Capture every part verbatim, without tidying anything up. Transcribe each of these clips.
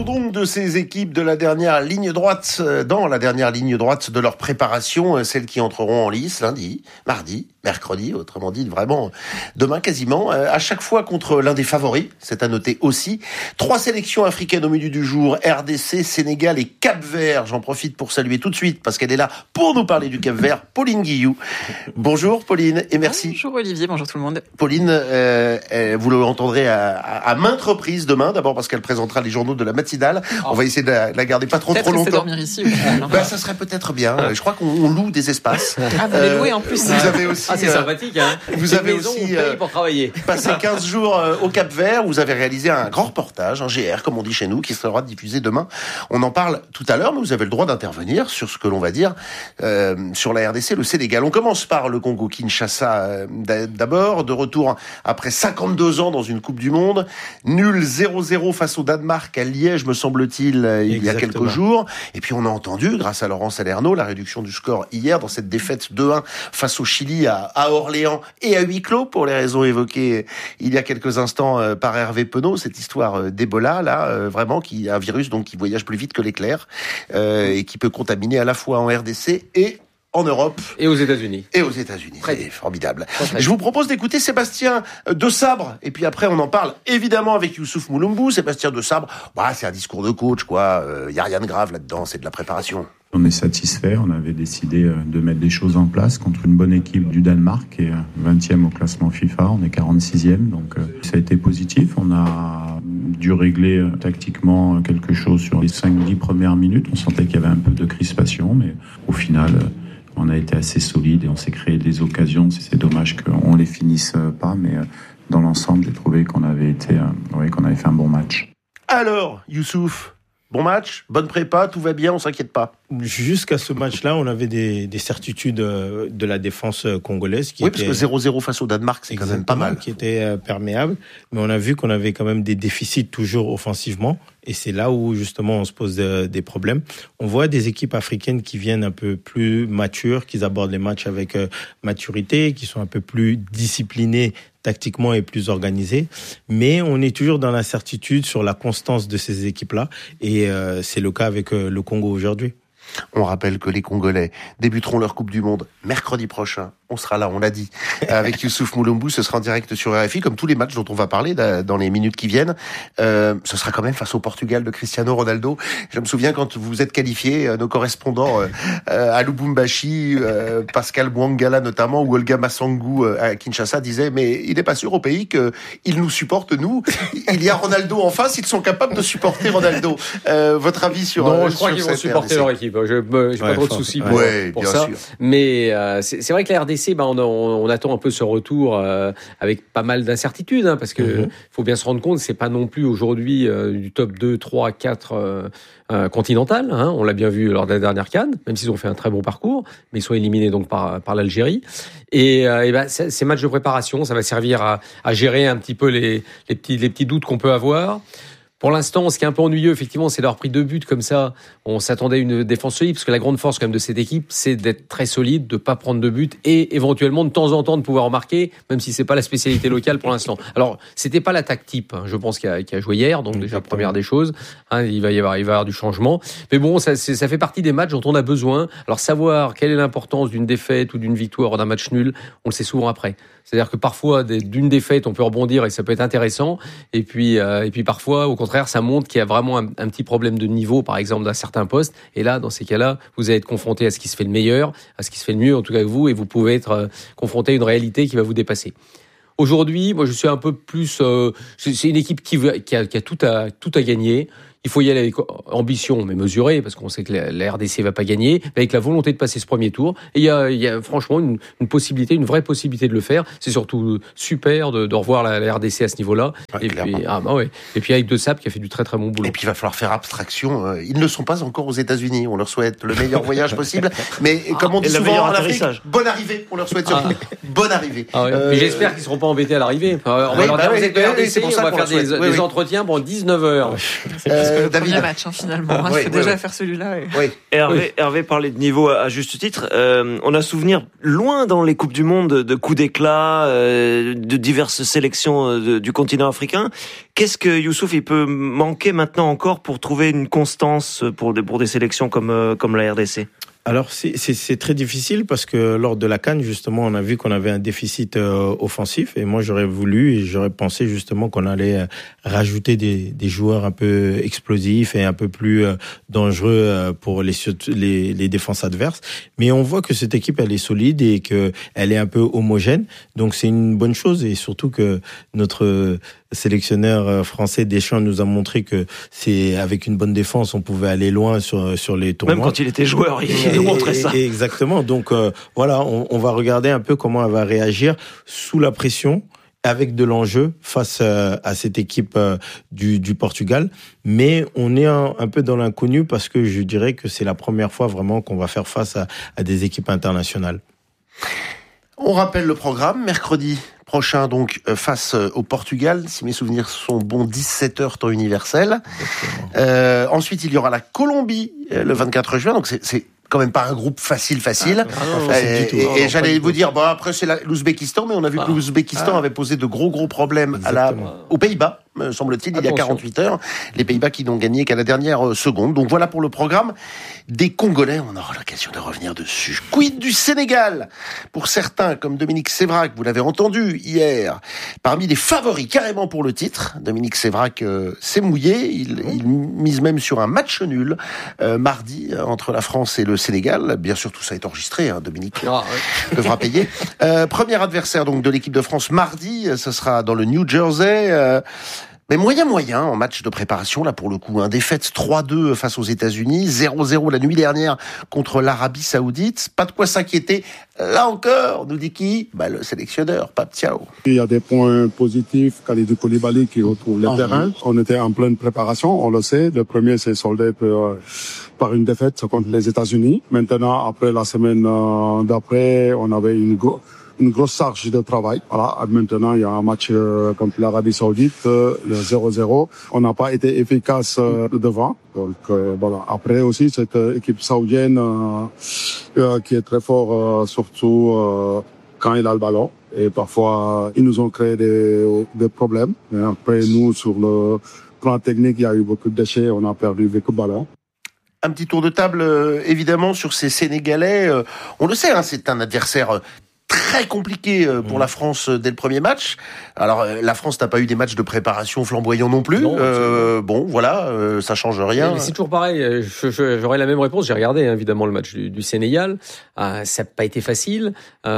donc de ces équipes de la dernière ligne droite, dans la dernière ligne droite de leur préparation, celles qui entreront en lice lundi, mardi, mercredi, autrement dit vraiment demain quasiment, à chaque fois contre l'un des favoris, c'est à noter aussi. Trois sélections africaines au milieu du jour, R D C, Sénégal et Cap-Vert. J'en profite pour saluer tout de suite, parce qu'elle est là pour nous parler du Cap-Vert, Pauline Guillou. Bonjour Pauline, et merci. Bonjour Olivier, bonjour tout le monde. Pauline, euh, vous l'entendrez à, à, à maintes reprises demain, d'abord parce qu'elle présentera les journaux de la matinale. Oh. On va essayer de la, de la garder pas trop peut-être trop longtemps. Peut-être dormir ici. Ou bah, ça serait peut-être bien. Je crois qu'on loue des espaces. Ah, vous les louez en plus. Vous avez aussi. Ah, c'est euh, sympathique, hein. Vous avez aussi euh, pour travailler. passé quinze jours euh, au Cap-Vert. Vous avez réalisé un grand reportage, un G R, comme on dit chez nous, qui sera diffusé demain. On en parle tout à l'heure, mais vous avez le droit d'intervenir sur ce que l'on va dire euh, sur la R D C, le Sénégal. On commence par le Congo-Kinshasa euh, d'abord, de retour après cinquante-deux ans dans une Coupe du Monde. Nul zéro zéro face au Danemark à Liège, me semble-t-il, euh, il y a quelques jours. Et puis on a entendu, grâce à Laurent Salerno, la réduction du score hier dans cette défaite deux un face au Chili à, à Orléans et à huis clos, pour les raisons évoquées il y a quelques instants euh, par Hervé Penaud, cette histoire euh, d'Ebola, là, euh, vraiment, qui un virus donc qui voyage plus vite que l'éclair euh, et qui peut contaminer à la fois en R D C et en Europe. Et aux États-Unis. Et aux États-Unis. Très c'est formidable. Très Je vous propose d'écouter Sébastien de Sabre. Et puis après, on en parle évidemment avec Youssouf Moulombou. Sébastien de Sabre, bah, c'est un discours de coach, quoi. Il euh, n'y a rien de grave là-dedans, c'est de la préparation. On est satisfait, on avait décidé de mettre des choses en place contre une bonne équipe du Danemark qui est vingtième au classement FIFA, on est quarante-sixième, donc ça a été positif. On a dû régler tactiquement quelque chose sur les cinq dix premières minutes, on sentait qu'il y avait un peu de crispation, mais au final on a été assez solide et on s'est créé des occasions. C'est dommage qu'on les finisse pas, mais dans l'ensemble j'ai trouvé qu'on avait été, oui, qu'on avait fait un bon match. Alors Youssouf, bon match, bonne prépa, tout va bien, on s'inquiète pas. Jusqu'à ce match-là, on avait des, des certitudes de la défense congolaise. Qui oui, était, parce que zéro zéro face au Danemark, c'est quand même pas mal. Qui était perméable, mais on a vu qu'on avait quand même des déficits toujours offensivement, et c'est là où justement on se pose des problèmes. On voit des équipes africaines qui viennent un peu plus matures, qui abordent les matchs avec maturité, qui sont un peu plus disciplinées tactiquement et plus organisées, mais on est toujours dans l'incertitude sur la constance de ces équipes-là, et euh, c'est le cas avec euh, le Congo aujourd'hui. On rappelle que les Congolais débuteront leur Coupe du Monde mercredi prochain. On sera là, on l'a dit, avec Youssouf Moulombou. Ce sera en direct sur R F I, comme tous les matchs dont on va parler dans les minutes qui viennent. Euh, ce sera quand même face au Portugal de Cristiano Ronaldo. Je me souviens quand vous êtes qualifiés, nos correspondants euh, à Lubumbashi, euh, Pascal Bouangala notamment, ou Olga Massangou euh, à Kinshasa disaient, mais il n'est pas sûr au pays qu'ils nous supportent, nous. Il y a Ronaldo en face, ils sont capables de supporter Ronaldo. Euh, votre avis sur Non, euh, je crois qu'ils vont supporter leur équipe. Je n'ai pas ouais, trop de soucis pour, ouais, pour bien ça. Sûr. Mais euh, c'est, c'est vrai que la R D C, bah, on, on, on attend un peu ce retour euh, avec pas mal d'incertitudes, hein, parce que mm-hmm. faut bien se rendre compte, c'est pas non plus aujourd'hui euh, du top deux, trois, quatre euh, euh, continental. Hein, on l'a bien vu lors de la dernière CAN, même s'ils ont fait un très bon parcours, mais ils sont éliminés donc par, par l'Algérie. Et, euh, et bah, ces matchs de préparation, ça va servir à, à gérer un petit peu les, les, petits, les petits doutes qu'on peut avoir. Pour l'instant, ce qui est un peu ennuyeux, effectivement, c'est d'avoir pris deux buts comme ça. On s'attendait à une défense solide, parce que la grande force quand même de cette équipe, c'est d'être très solide, de pas prendre de buts et éventuellement de temps en temps de pouvoir en marquer, même si c'est pas la spécialité locale pour l'instant. Alors, c'était pas l'attaque type, hein, je pense, qui a, qui a joué hier, donc déjà première des choses. Hein, il va y avoir, il va y avoir du changement. Mais bon, ça, c'est, ça fait partie des matchs dont on a besoin. Alors, savoir quelle est l'importance d'une défaite ou d'une victoire ou d'un match nul, on le sait souvent après. C'est-à-dire que parfois, d'une défaite, on peut rebondir et ça peut être intéressant. Et puis, euh, et puis parfois, au contraire, ça montre qu'il y a vraiment un, un petit problème de niveau, par exemple, d'un certain poste. Et là, dans ces cas-là, vous allez être confronté à ce qui se fait le meilleur, à ce qui se fait le mieux, en tout cas avec vous, et vous pouvez être euh, confronté à une réalité qui va vous dépasser. Aujourd'hui, moi, je suis un peu plus... Euh, c'est, c'est une équipe qui, veut, qui, a, qui a tout à, tout à gagner. Il faut y aller avec ambition, mais mesurée, parce qu'on sait que la, la R D C va pas gagner, mais avec la volonté de passer ce premier tour. Et il y a, il y a franchement une, une possibilité, une vraie possibilité de le faire. C'est surtout super de, de revoir la, la R D C à ce niveau-là. Ouais, et, puis, ah, bah ouais. et puis avec De Sabre qui a fait du très très bon boulot. Et puis il va falloir faire abstraction. Ils ne sont pas encore aux États-Unis. On leur souhaite le meilleur voyage possible. Mais ah, comme on dit souvent en Afrique, bonne arrivée. On leur souhaite surtout ah. bonne arrivée. Ah ouais. euh... Mais j'espère qu'ils ne seront pas embêtés à l'arrivée. On va oui, leur dire, bah vous êtes de la R D C, on va faire des, oui, des oui. entretiens pendant dix-neuf heures. Euh, que le David. premier match, hein, finalement. Il Oui, faut oui, déjà oui. faire celui-là. Et... Oui. Hervé, Oui. Hervé parlait de niveau à, à juste titre. Euh, on a souvenir loin dans les Coupes du Monde de, de coups d'éclat, euh, de diverses sélections de, du continent africain. Qu'est-ce que Youssouf il peut manquer maintenant encore pour trouver une constance pour des, pour des sélections comme, euh, comme la R D C? Alors c'est, c'est, c'est très difficile parce que lors de la CAN justement on a vu qu'on avait un déficit euh, offensif et moi j'aurais voulu et j'aurais pensé justement qu'on allait euh, rajouter des, des joueurs un peu explosifs et un peu plus euh, dangereux euh, pour les, les les défenses adverses. Mais on voit que cette équipe elle est solide et que elle est un peu homogène, donc c'est une bonne chose et surtout que notre sélectionneur français Deschamps nous a montré que c'est avec une bonne défense on pouvait aller loin sur sur les tournois. Même quand il était joueur, il, il démontrait ça. Et, et exactement. Donc euh, voilà, on, on va regarder un peu comment elle va réagir sous la pression, avec de l'enjeu face à, à cette équipe euh, du, du Portugal. Mais on est un, un peu dans l'inconnu parce que je dirais que c'est la première fois vraiment qu'on va faire face à, à des équipes internationales. On rappelle le programme, mercredi prochain donc face au Portugal, si mes souvenirs sont bons, dix-sept heures temps universel. Euh, ensuite il y aura la Colombie le vingt-quatre juin, donc c'est, c'est quand même pas un groupe facile facile. Ah, non, non, et, du tout. et, Non, et non, j'allais pas du vous tout. dire, bon après c'est la, l'Ouzbékistan, mais on a vu Ah. que l'Ouzbékistan Ah. avait posé de gros gros problèmes à la, Exactement. aux Pays-Bas, me semble-t-il, il y a Attention. quarante-huit heures. Les Pays-Bas qui n'ont gagné qu'à la dernière seconde. Donc voilà pour le programme des Congolais. On aura l'occasion de revenir dessus. Quid du Sénégal? Pour certains, comme Dominique Sévrac, vous l'avez entendu hier, parmi les favoris carrément pour le titre. Dominique Sévrac euh, s'est mouillé. Il, il mise même sur un match nul euh, mardi entre la France et le Sénégal. Bien sûr, tout ça est enregistré. Hein, Dominique Ah, ouais. devra payer. Euh, premier adversaire donc de l'équipe de France mardi, ce sera dans le New Jersey. Euh, mais moyen moyen en match de préparation là pour le coup. Hein. Défaite trois deux face aux États-Unis, zéro zéro la nuit dernière contre l'Arabie Saoudite. Pas de quoi s'inquiéter. Là encore, nous dit qui? Bah le sélectionneur, Pape Thiaw. Il y a des points positifs. Khalidou Koulibaly qui retrouve le Ah, terrain. oui. On était en pleine préparation, on le sait. Le premier s'est soldé par, par une défaite contre les États-Unis. Maintenant, après la semaine euh, d'après, on avait une, go- une grosse charge de travail. Voilà. Maintenant, il y a un match euh, contre l'Arabie Saoudite, euh, le zéro zéro. On n'a pas été efficace euh, devant. Donc euh, voilà. Après aussi, cette euh, équipe saoudienne euh, euh, qui est très fort, euh, surtout euh, quand il a le ballon. Et parfois, ils nous ont créé des, des problèmes. Mais après, nous, sur le plan technique, il y a eu beaucoup de déchets. On a perdu beaucoup de ballons. Un petit tour de table, euh, évidemment, sur ces Sénégalais. Euh, on le sait, hein, c'est un adversaire euh, très compliqué euh, pour Mmh. la France euh, dès le premier match. Alors, euh, la France n'a pas eu des matchs de préparation flamboyants non plus. Non, euh, bon, voilà, euh, ça change rien. Mais c'est toujours pareil. Je, je, j'aurais la même réponse. J'ai regardé hein, évidemment le match du, du Sénégal. Euh, ça n'a pas été facile.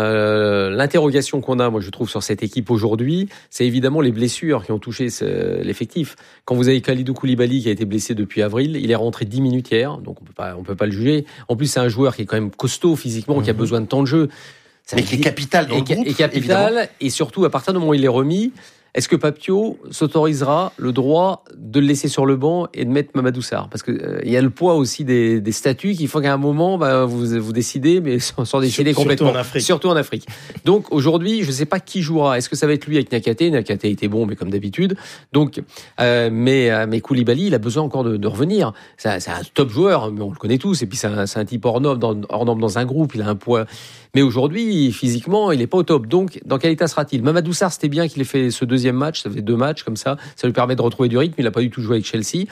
Euh, l'interrogation qu'on a, moi, je trouve, sur cette équipe aujourd'hui, c'est évidemment les blessures qui ont touché ce, l'effectif. Quand vous avez Khalidou Koulibaly qui a été blessé depuis avril, il est rentré dix minutes hier, donc on peut pas, on peut pas le juger. En plus, c'est un joueur qui est quand même costaud physiquement, mmh. qui a besoin de temps de jeu. Ça Mais qui est capital dans et, le groupe, et capital, évidemment. Et surtout, à partir du moment où il est remis, est-ce que Pape Thiaw s'autorisera le droit de le laisser sur le banc et de mettre Mamadou Sarr? Parce que euh, il y a le poids aussi des, des statuts qu'il faut qu'à un moment, bah, vous, vous décidez, mais sans, sans décider Surtout complètement. en Afrique. Surtout en Afrique. Donc aujourd'hui, je ne sais pas qui jouera. Est-ce que ça va être lui avec Niakhaté? Niakhaté était bon, mais comme d'habitude. Donc, euh, mais, euh, mais Koulibaly, il a besoin encore de, de revenir. C'est, c'est un top joueur, mais on le connaît tous. Et puis c'est un, c'est un type hors norme dans, hors norme dans un groupe. Il a un poids. Mais aujourd'hui, physiquement, il est pas au top. Donc, dans quel état sera-t-il? Mamadou Sarr, c'était bien qu'il ait fait ce deuxième match. Ça fait deux matchs comme ça. Ça lui permet de retrouver du rythme. Il a pas du tout joué avec Chelsea.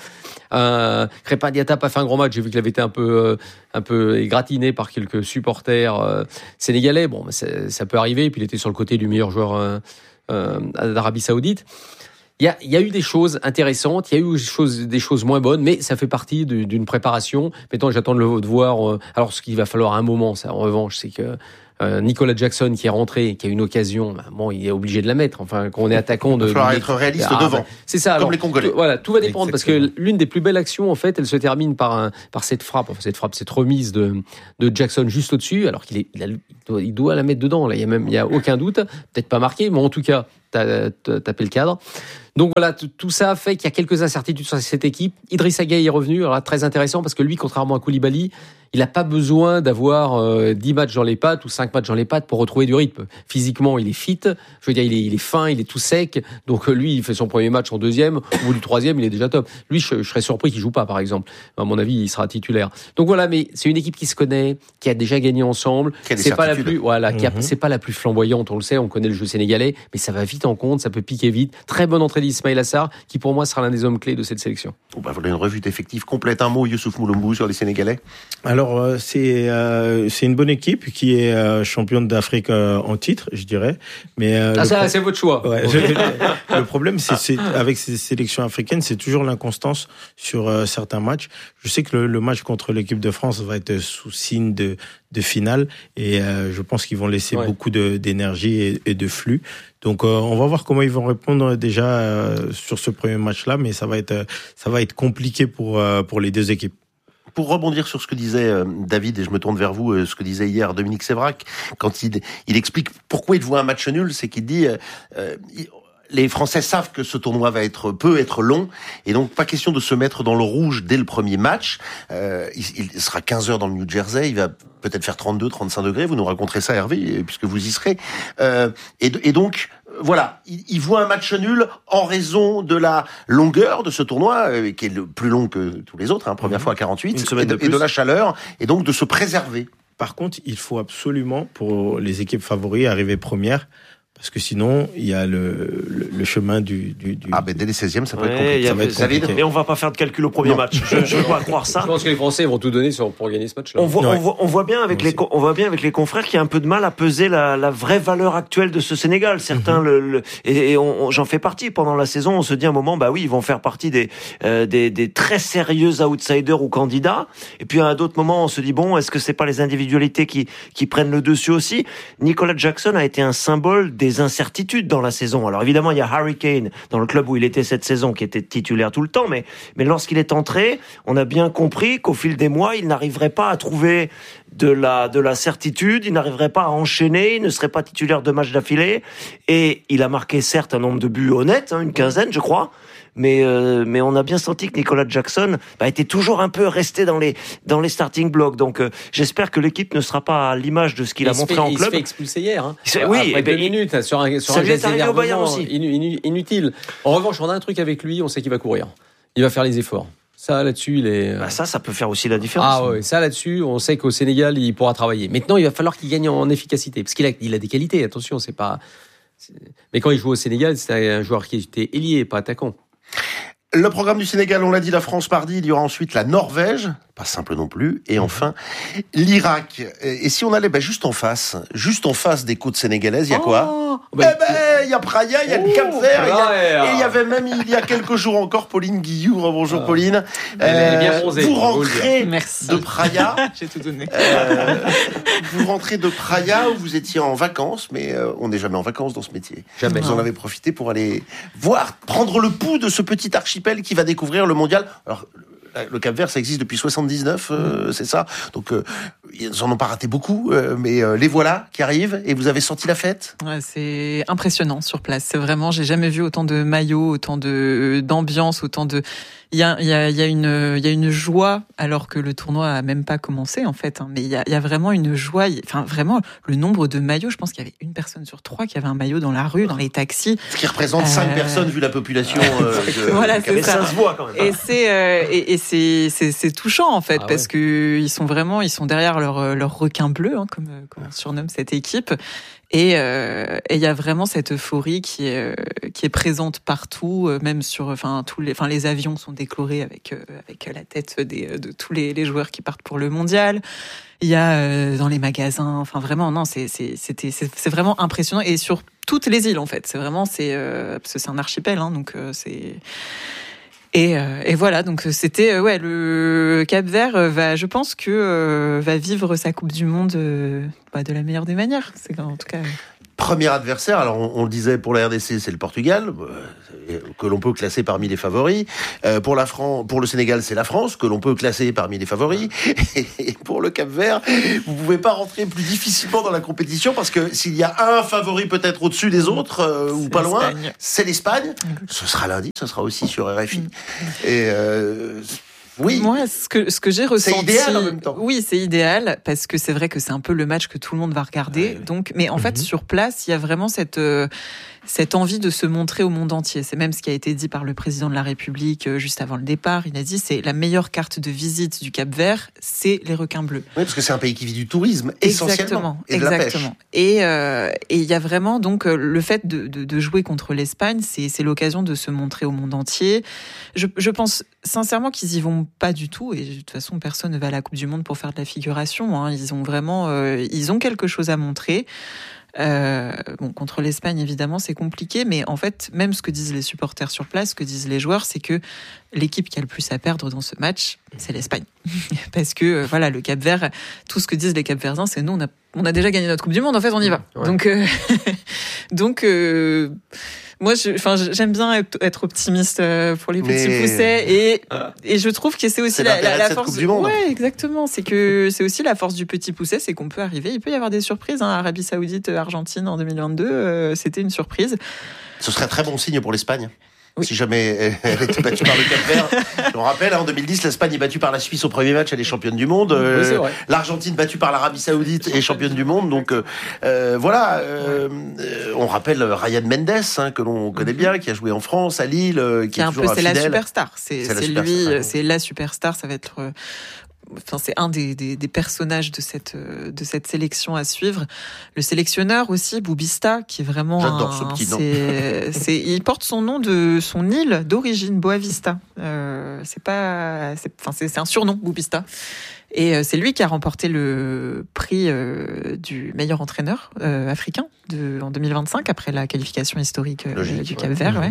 Euh, Crépin Diatta a fait un grand match. J'ai vu qu'il avait été un peu, euh, un peu égratigné par quelques supporters euh, sénégalais. Bon, ça, ça peut arriver. Puis il était sur le côté du meilleur joueur euh, euh, d'Arabie Saoudite. Il y a, il y a eu des choses intéressantes, il y a eu des choses, des choses moins bonnes, mais ça fait partie de, d'une préparation. Maintenant, j'attends de, le, de voir. Euh, alors, ce qu'il va falloir un moment, ça, en revanche, c'est que euh, Nicolas Jackson, qui est rentré, qui a une occasion, bah, bon, il est obligé de la mettre. Enfin, quand on est attaquant de, Il va falloir de, être réaliste ah, devant. bah, c'est ça. Comme Alors, les Congolais. Tout, voilà, tout va dépendre Exactement. parce que l'une des plus belles actions, en fait, elle se termine par un, par cette frappe, enfin, cette frappe, cette remise de, de Jackson juste au-dessus, alors qu'il est, il, a, il, doit, il doit la mettre dedans. Là, il y a même, il y a aucun doute. Peut-être pas marqué, mais en tout cas, t'as, t'as tapé le cadre. Donc voilà, t- tout ça fait qu'il y a quelques incertitudes sur cette équipe. Idrissa Gueye est revenu, alors là, très intéressant parce que lui, contrairement à Koulibaly, il n'a pas besoin d'avoir euh, dix matchs dans les pattes ou cinq matchs dans les pattes pour retrouver du rythme. Physiquement, il est fit, je veux dire, il est, il est fin, il est tout sec. Donc euh, lui, il fait son premier match en deuxième, au bout du troisième, il est déjà top. Lui, je, je serais surpris qu'il joue pas, par exemple. À mon avis, il sera titulaire. Donc voilà, mais c'est une équipe qui se connaît, qui a déjà gagné ensemble. Qui a des C'est pas la certitudes. plus, voilà, qui a- Mhm. c'est pas la plus flamboyante, on le sait, on connaît le jeu sénégalais, mais ça va vite en compte, ça peut piquer vite. Très bonne entrée d'Ismaïla Sarr, qui pour moi sera l'un des hommes clés de cette sélection. Bon, bah, voilà une revue d'effectifs complète. Un mot, Youssouf Moulombou, sur les Sénégalais. Alors, euh, c'est euh, c'est une bonne équipe qui est euh, championne d'Afrique euh, en titre, je dirais. Mais euh, Ah, le ça, pro- c'est votre choix. Ouais, je- le problème, c'est, c'est avec ces sélections africaines, c'est toujours l'inconstance sur euh, certains matchs. Je sais que le, le match contre l'équipe de France va être sous signe de, de finale et euh, je pense qu'ils vont laisser Ouais. beaucoup de, d'énergie et, et de flux. Donc, euh, on va voir comment ils vont répondre déjà euh, sur ce premier match-là, mais ça va être euh, ça va être compliqué pour euh, pour les deux équipes. Pour rebondir sur ce que disait euh, David, et je me tourne vers vous, euh, ce que disait hier Dominique Sévrac, quand il, il explique pourquoi il voit un match nul, c'est qu'il dit... Euh, euh, il- les Français savent que ce tournoi va être peut être long et donc pas question de se mettre dans le rouge dès le premier match. Euh, il, il sera quinze heures dans le New Jersey, il va peut-être faire trente-deux, trente-cinq degrés. Vous nous raconterez ça, Hervé, puisque vous y serez. Euh, et, et donc voilà, il, il voit un match nul en raison de la longueur de ce tournoi, euh, qui est le plus long que tous les autres, hein, première Mmh. fois à quarante-huit, Une semaine et de, de plus. et de la chaleur, et donc de se préserver. Par contre, il faut absolument, pour les équipes favoris, arriver première. Parce que sinon, il y a le, le, le chemin du, du, du... Ah ben dès les seizièmes, ça peut être Ouais, compliqué. il y a- ça va être David, compliqué. mais on va pas faire de calcul au premier Non. match. Je, je dois croire ça. Je pense que les Français vont tout donner sur- pour gagner ce match-là. On voit, Ouais. on voit, on voit bien avec Moi les, aussi. co- on voit bien avec les confrères qu'il y a un peu de mal à peser la, la vraie valeur actuelle de ce Sénégal. Certains le, le- et, et on- on- j'en fais partie. Pendant la saison, on se dit à un moment, bah oui, ils vont faire partie des, euh, des, des très sérieux outsiders ou candidats. Et puis à d'autres moments, on se dit bon, est-ce que c'est pas les individualités qui, qui prennent le dessus aussi? Nicolas Jackson a été un symbole des incertitudes dans la saison. Alors évidemment, il y a Harry Kane dans le club où il était cette saison, qui était titulaire tout le temps, mais, mais lorsqu'il est entré, on a bien compris qu'au fil des mois, il n'arriverait pas à trouver de la, de la certitude, il n'arriverait pas à enchaîner, il ne serait pas titulaire de matchs d'affilée, et il a marqué certes un nombre de buts honnêtes, hein, une quinzaine, je crois, mais euh, mais on a bien senti que Nicolas Jackson bah, était toujours un peu resté dans les dans les starting blocks. Donc euh, j'espère que l'équipe ne sera pas à l'image de ce qu'il a se montré fait, en il club. se fait expulser hier. Hein. Il se- oui, Après eh ben, deux il- minutes, sur un, sur ça un lui est geste arrivé au Bayern d'énervement aussi. inu- inu- inutile. En revanche, on a un truc avec lui, on sait qu'il va courir. Il va faire les efforts. Ça, là-dessus, il est... Bah, ça, ça peut faire aussi la différence. Ah ouais, ça là-dessus, on sait qu'au Sénégal, il pourra travailler. Maintenant, il va falloir qu'il gagne en efficacité, parce qu'il a, il a des qualités. Attention, c'est pas. c'est- Mais quand il joue au Sénégal, c'est un joueur qui était ailier, pas attaquant. Le programme du Sénégal, on l'a dit, la France mardi, il y aura ensuite la Norvège, pas simple non plus, et enfin l'Irak. Et si on allait ben, juste en face, juste en face des côtes sénégalaises, il y a quoi Oh, Eh bah, ben, il y a Praia, il y a le Oh, Cap-Vert, il y a- Praia. et il y avait même il y a quelques jours encore Pauline Guillou. Bonjour Ah. Pauline. Elle est bien Euh, bronzée, vous faut vous le rentrez Merci. de Praia. J'ai tout donné. Euh, vous rentrez de Praia où vous étiez en vacances, mais euh, on n'est jamais en vacances dans ce métier. Jamais. Vous en avez profité pour aller voir, prendre le pouls de ce petit archipel qui va découvrir le mondial. Alors, le Cap-Vert, ça existe depuis soixante-dix-neuf, euh, c'est ça. Donc, euh, ils n'en ont pas raté beaucoup, euh, mais euh, les voilà qui arrivent et vous avez senti la fête. Ouais, c'est impressionnant sur place. C'est vraiment, j'ai jamais vu autant de maillots, autant de d'ambiance, autant de. Il y a, il y a, il y a une, il y a une joie alors que le tournoi a même pas commencé en fait. Hein, mais il y a, il y a vraiment une joie. Enfin, vraiment, le nombre de maillots. Je pense qu'il y avait une personne sur trois qui avait un maillot dans la rue, dans les taxis. Ce qui représente cinq Euh, personnes vu la population. Euh, de- Voilà, du c'est Mais ça. ça se voit quand même. Et c'est euh, et, et c'est c'est c'est touchant en fait Ah ouais. parce que ils sont vraiment ils sont derrière leur leur requin bleu hein, comme comme on surnomme cette équipe et euh, et il y a vraiment cette euphorie qui est euh, qui est présente partout euh, même sur enfin tous les enfin les avions sont décorés avec euh, avec la tête des de tous les les joueurs qui partent pour le mondial. Il y a euh, dans les magasins enfin vraiment non c'est c'est c'était c'est, c'est vraiment impressionnant et sur toutes les îles en fait c'est vraiment c'est euh, parce que c'est un archipel hein, donc euh, c'est Et, euh, et voilà, donc c'était euh, ouais le Cap-Vert euh, va, je pense que euh, va vivre sa Coupe du Monde euh, bah, de la meilleure des manières. C'est en tout cas. Premier adversaire, alors on, on le disait pour la R D C, c'est le Portugal, euh, que l'on peut classer parmi les favoris. Euh, pour la France, pour le Sénégal, c'est la France, que l'on peut classer parmi les favoris. Et pour le Cap-Vert, vous pouvez pas rentrer plus difficilement dans la compétition parce que s'il y a un favori peut-être au-dessus des autres euh, ou pas loin, l'Espagne. c'est l'Espagne. Ce sera lundi, ce sera aussi sur R F I. Et euh, oui. Moi, ce que, ce que j'ai ressenti. C'est idéal en même temps. Oui, c'est idéal, parce que c'est vrai que c'est un peu le match que tout le monde va regarder. Ouais, ouais. Donc, mais en fait, Mhm. sur place, il y a vraiment cette, euh, cette envie de se montrer au monde entier. C'est même ce qui a été dit par le président de la République euh, juste avant le départ. Il a dit, c'est la meilleure carte de visite du Cap-Vert, c'est les requins bleus. Oui, parce que c'est un pays qui vit du tourisme, essentiellement. Exactement, Et de la pêche. exactement. Et euh, et il y a vraiment donc euh, le fait de, de, de jouer contre l'Espagne, c'est c'est l'occasion de se montrer au monde entier. Je, je pense sincèrement qu'ils y vont pas du tout. Et de toute façon, personne ne va à la Coupe du Monde pour faire de la figuration. Hein. Ils ont vraiment, euh, ils ont quelque chose à montrer. Euh, bon, contre l'Espagne, évidemment, c'est compliqué, mais en fait, même ce que disent les supporters sur place, ce que disent les joueurs, c'est que l'équipe qui a le plus à perdre dans ce match, c'est l'Espagne. Parce que, euh, voilà, le Cap-Vert, tout ce que disent les Cap-Verdiens, c'est nous, on a, on a déjà gagné notre Coupe du Monde, en fait, on y va. Ouais. Donc, euh, donc, euh, moi, je, enfin, j'aime bien être, être optimiste pour les petits Mais- poussets, et, et je trouve que c'est aussi C'est la, l'intérêt la, de la cette force. Coupe du Monde. Ouais, exactement. C'est que c'est aussi la force du petit pousset, c'est qu'on peut arriver. Il peut y avoir des surprises. Hein. Arabie Saoudite, Argentine en deux mille vingt-deux, euh, c'était une surprise. Ce serait un très bon signe pour l'Espagne. Oui. Si jamais elle était battue par le Cap-Vert. On rappelle, hein, en deux mille dix, l'Espagne est battue par la Suisse au premier match, elle est championne du monde. Euh, Oui, c'est vrai. L'Argentine battue par l'Arabie Saoudite est championne du monde. Donc euh, euh, voilà, euh, euh, on rappelle Ryan Mendes, hein, que l'on connaît bien, qui a joué en France, à Lille, euh, qui Qui est est un toujours peu, c'est la fidèle. superstar. C'est C'est la c'est superstar, lui, ouais. c'est la superstar. Ça va être. euh, Enfin, c'est un des, des, des personnages de cette, euh, de cette sélection à suivre. Le sélectionneur aussi, Boubista, qui est vraiment. J'adore un- ce petit nom. c'est- c'est- il porte son nom de son île d'origine, Boavista. Euh, c'est pas, c'est, enfin, c'est, c'est un surnom, Boubista. Et euh, c'est lui qui a remporté le prix euh, du meilleur entraîneur euh, africain de, en deux mille vingt-cinq, après la qualification historique euh, Logique, du ouais. Cap-Vert. Mhm. Ouais.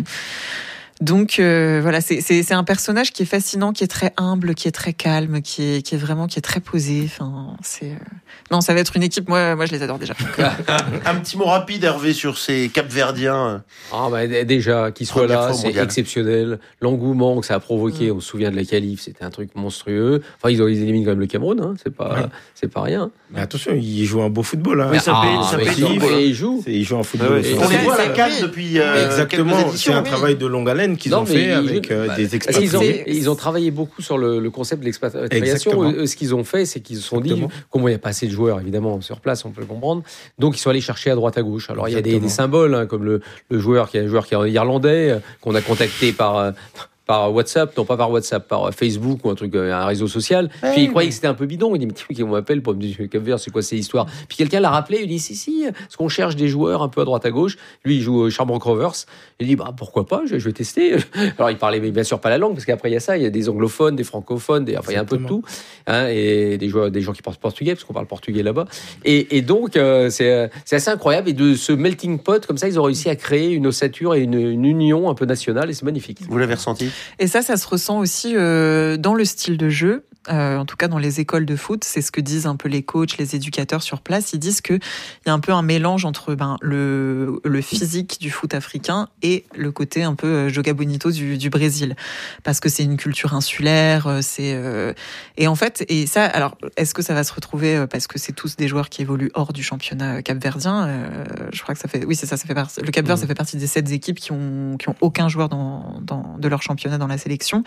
Donc euh, voilà, c'est, c'est, c'est un personnage qui est fascinant, qui est très humble, qui est très calme, qui est, qui est vraiment, qui est très posé. Enfin, c'est euh, non, ça va être une équipe. Moi, moi, je les adore déjà. Donc, euh, Un petit mot rapide, Hervé, sur ces Cap-Verdiens. Ah bah, d- déjà, qu'il soit Première là, fois au c'est mondial. exceptionnel. L'engouement que ça a provoqué, Mm. on se souvient de la qualif, c'était un truc monstrueux. Enfin, ils ont ils éliminent quand même le Cameroun, hein. c'est pas, Ouais. c'est pas rien. Mais attention, il joue un beau football. Hein. Oui, ça paye- Ah, ça mais paye si, du football, mais il joue. C'est- Il joue un football. Ah ouais, offensif. On les Ouais, voit à la c'est- CAN oui. depuis euh, Exactement, quelques c'est éditions. un oui. travail de longue haleine qu'ils Non, ont mais fait ils avec jouent- euh, bah, des Parce qu'ils ont, expatriés. ils ont travaillé beaucoup sur le, le concept de l'expatriation. Exactement. Eux, Ce qu'ils ont fait, c'est qu'ils se sont dit, Exactement. comme il n'y a pas assez de joueurs, évidemment, sur place, on peut le comprendre. Donc, ils sont allés chercher à droite à gauche. Alors, il y a des, Exactement. des symboles, hein, comme le, le joueur qui est un joueur qui est irlandais, euh, qu'on a contacté par, euh, par WhatsApp, non pas par WhatsApp, par Facebook ou un truc, euh, un réseau social. Ouais. Puis il croyait que c'était un peu bidon. Il dit, mais qui m'appelle pour me dire, Cap-Vert, c'est quoi ces histoires? Puis quelqu'un l'a rappelé, il dit, si, si, est-ce qu'on cherche des joueurs un peu à droite à gauche? Lui, il joue au Shamrock Rovers. Il dit, bah, pourquoi pas, je, je vais tester. Alors, il parlait bien sûr pas la langue, parce qu'après, il y a ça, il y a des anglophones, des francophones, des, enfin, il y a un peu de tout, hein, et des joueurs, des gens qui parlent portugais, parce qu'on parle portugais là-bas. Et, et donc, euh, c'est, euh, c'est assez incroyable. Et de ce melting pot, comme ça, ils ont réussi à créer une ossature et une, une union un peu nationale, et c'est magnifique. Vous l'avez ressenti? Et ça, ça se ressent aussi euh, dans le style de jeu. Euh, en tout cas, dans les écoles de foot, c'est ce que disent un peu les coachs, les éducateurs sur place. Ils disent que il y a un peu un mélange entre ben, le, le physique du foot africain et le côté un peu euh, joga bonito du, du Brésil, parce que c'est une culture insulaire. euh, C'est euh, et en fait, et ça, alors, est-ce que ça va se retrouver euh, parce que c'est tous des joueurs qui évoluent hors du championnat capverdien euh, Je crois que ça fait, oui, c'est ça, ça fait partie. Le Cap-Vert, Mmh. ça fait partie des sept équipes qui ont qui ont aucun joueur dans, dans de leur championnat dans la sélection.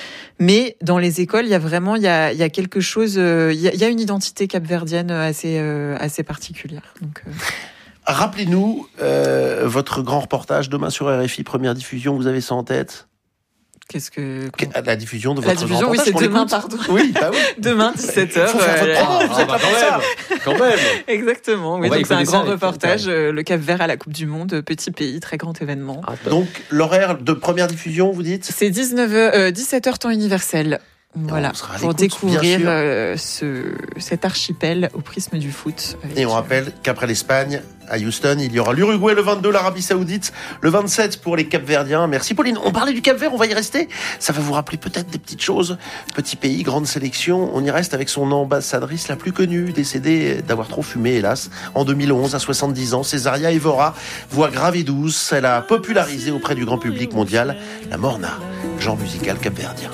Mais dans les écoles, il y a vraiment, il y a, il y a quelque chose, euh, il y a, il y a une identité capverdienne assez, euh, assez particulière. Donc, euh... Rappelez-nous euh, votre grand reportage demain sur R F I, première diffusion, vous avez ça en tête? qu'est-ce que La diffusion de La votre diffusion, grand oui, reportage, c'est qu'on demain, l'écoute. pardon. Oui, bah oui. Demain, dix-sept heures. Faut faire votre euh, promo, vous êtes bah, là pour ça. quand même. Exactement. Oui, On va donc c'est un écouter ça grand avec- reportage. euh, Le Cap-Vert à la Coupe du Monde, petit pays, très grand événement. Ah, top. Donc, l'horaire de première diffusion, vous dites? C'est dix-neuf heures, euh, dix-sept heures temps universel. Voilà, pour découvrir euh, ce, cet archipel au prisme du foot. Et on rappelle qu'après l'Espagne, à Houston, il y aura l'Uruguay le vingt-deux, l'Arabie Saoudite le vingt-sept pour les Cap-Verdiens. Merci Pauline. On parlait du Cap-Vert, on va y rester. Ça va vous rappeler peut-être des petites choses. Petit pays, grande sélection. On y reste avec son ambassadrice la plus connue, décédée d'avoir trop fumé, hélas, en deux mille onze, à soixante-dix ans. Césaria Evora, voix grave et douce. Elle a popularisé auprès du grand public mondial la morna, genre musical capverdien.